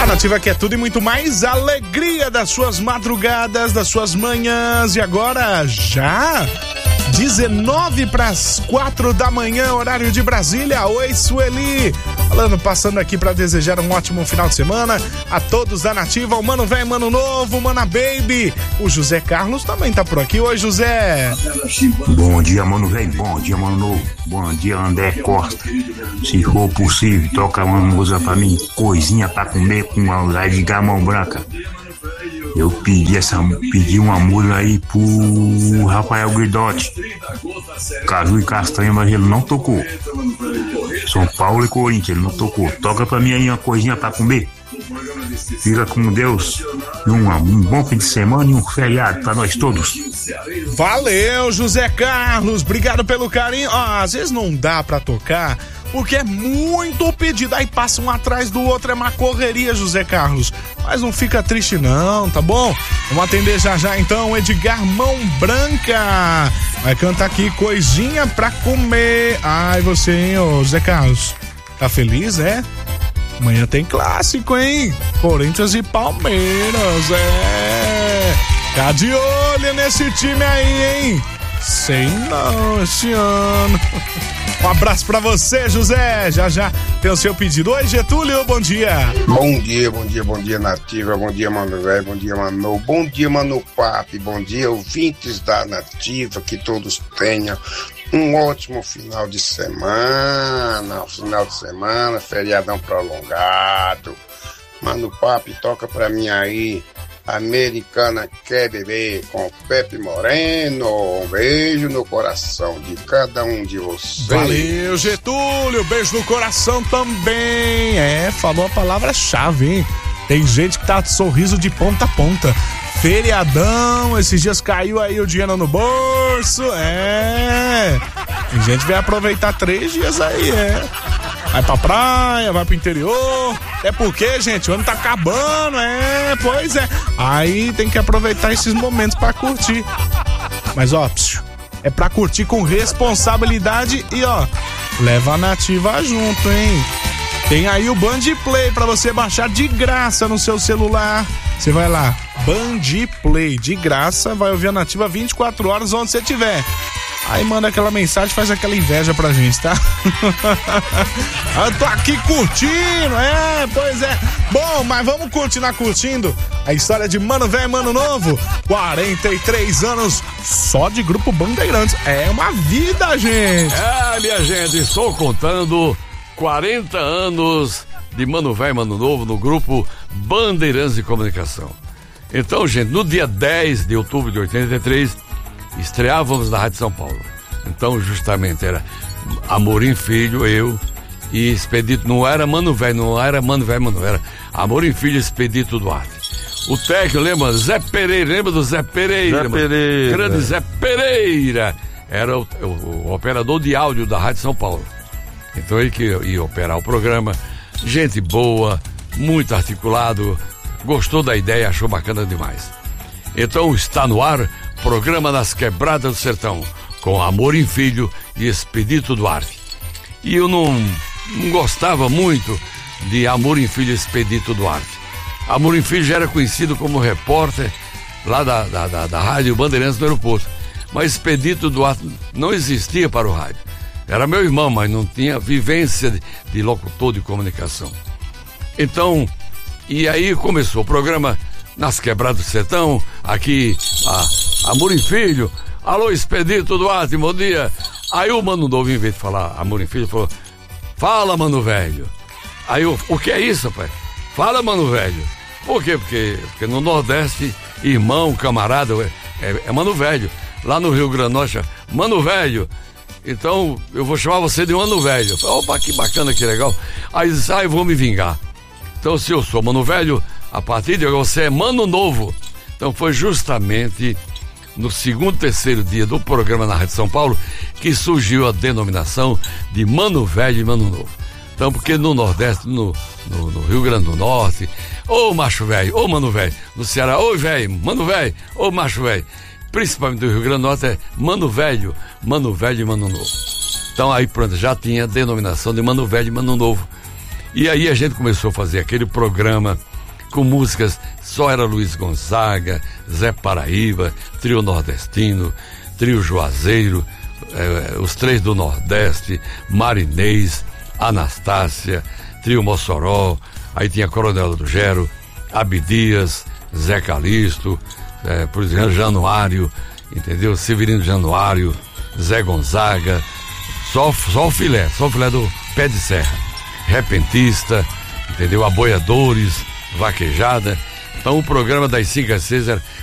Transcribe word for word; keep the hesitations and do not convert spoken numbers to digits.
A Nativa quer tudo e muito mais, alegria das suas madrugadas, das suas manhãs. E agora já dezenove para as quatro da manhã, horário de Brasília. Oi, Sueli. Falando, passando aqui para desejar um ótimo final de semana a todos da Nativa, o Mano Velho, Mano Novo, Mana Baby. O José Carlos também tá por aqui. Oi, José. Bom dia, Mano Velho. Bom dia, Mano Novo. Bom dia, André Costa. Se for possível, toca uma música pra mim, coisinha pra comer com a de gamão branca. Eu pedi essa, pedi uma música aí pro Rafael Guidotti, Caju e Castanha, mas ele não tocou. São Paulo e Corinthians, ele não tocou. Toca pra mim aí uma coisinha pra comer. Fica com Deus. E um, um bom fim de semana e um feriado pra nós todos. Valeu, José Carlos. Obrigado pelo carinho. Ah, às vezes não dá pra tocar porque é muito pedido. Aí passa um atrás do outro, é uma correria, José Carlos. Mas não fica triste não, tá bom? Vamos atender já já então, Edgar Mão Branca. Vai cantar aqui, coisinha pra comer. Ai, você, hein, ô José Carlos. Tá feliz, é? Amanhã tem clássico, hein? Corinthians e Palmeiras, é. Tá de olho nesse time aí, hein? Sei não, esse ano. Um abraço pra você, José. Já já tem o seu pedido. Oi, Getúlio, bom dia. Bom dia, bom dia, bom dia, Nativa. Bom dia, Mano Velho. Bom dia, Mano. Bom dia, Mano Papi. Bom dia, ouvintes da Nativa. Que todos tenham um ótimo final de semana. Final de semana, feriadão prolongado. Mano Papi, toca pra mim aí. Americana Quer Beber com Pepe Moreno. Um beijo no coração de cada um de vocês. Valeu, Getúlio. Beijo no coração também. É, falou a palavra-chave, hein? Tem gente que tá de sorriso de ponta a ponta. Feriadão, esses dias caiu aí o dinheiro no bolso. É. Tem gente que vai aproveitar três dias aí, é. Vai pra praia, vai pro interior. É porque, gente, o ano tá acabando, é, pois é. Aí tem que aproveitar esses momentos pra curtir. Mas, ó, psiu, é pra curtir com responsabilidade e, ó, leva a Nativa junto, hein? Tem aí o Band Play pra você baixar de graça no seu celular. Você vai lá, Band Play, de graça, vai ouvir a Nativa vinte e quatro horas onde você estiver. Aí manda aquela mensagem, faz aquela inveja pra gente, tá? Eu tô aqui curtindo, é, pois é. Bom, mas vamos continuar curtindo a história de Mano Velho, Mano Novo. quarenta e três anos só de Grupo Bandeirantes. É uma vida, gente. É, minha gente, estou contando quarenta anos de Mano Velho, Mano Novo no Grupo Bandeirantes de Comunicação. Então, gente, no dia dez de outubro de oitenta e três, estreávamos na Rádio São Paulo. Então, justamente, era Amorim Filho, eu e Expedito. Não era Mano Velho, não era Mano Velho, Mano, era Amorim Filho e Expedito Duarte. O técnico, lembra? Zé Pereira, lembra do Zé Pereira? Zé Pereira. Grande Zé Pereira. Era o, o, o operador de áudio da Rádio São Paulo. Então, ele que ia operar o programa. Gente boa, muito articulado, gostou da ideia, achou bacana demais. Então, está no ar programa Nas Quebradas do Sertão, com Amorim Filho e Expedito Duarte. E eu não, não gostava muito de Amorim Filho e Expedito Duarte. Amorim Filho já era conhecido como repórter lá da, da, da, da Rádio Bandeirantes do aeroporto. Mas Expedito Duarte não existia para o rádio. Era meu irmão, mas não tinha vivência de, de locutor de comunicação. Então, e aí começou o programa Nas Quebradas do Sertão, aqui a Amorim Filho. Alô, Expedito Duarte, bom dia. Aí o Mano Novo, em vez de falar Amorim Filho, falou: fala, Mano Velho. Aí eu, o que é isso, pai? Fala, Mano Velho. Por quê? Porque, porque no Nordeste, irmão, camarada, é, é Mano Velho. Lá no Rio Grande do Norte, Mano Velho. Então, eu vou chamar você de Mano Velho. Falei, opa, que bacana, que legal. Aí disse, ah, eu vou me vingar. Então, se eu sou Mano Velho, a partir de agora você é Mano Novo. Então, foi justamente no segundo, terceiro dia do programa na Rádio São Paulo que surgiu a denominação de Mano Velho e Mano Novo. Então, porque no Nordeste, no, no, no Rio Grande do Norte, ô macho velho, ô Mano Velho. No Ceará, ô velho, Mano Velho, ô macho velho. Principalmente do Rio Grande do Norte é Mano Velho, Mano Velho e Mano Novo. Então aí pronto, já tinha a denominação de Mano Velho e Mano Novo. E aí a gente começou a fazer aquele programa com músicas, só era Luiz Gonzaga, Zé Paraíba, Trio Nordestino, Trio Juazeiro, eh, os Três do Nordeste, Marinês, Anastácia, Trio Mossoró, aí tinha Coronel do Gero, Abdias, Zé Calixto, eh, por exemplo, Januário, entendeu? Severino Januário, Zé Gonzaga, só, só o filé, só o filé do pé de serra. Repentista, entendeu? Aboiadores, Vaquejada. Então o programa das cinco às seis era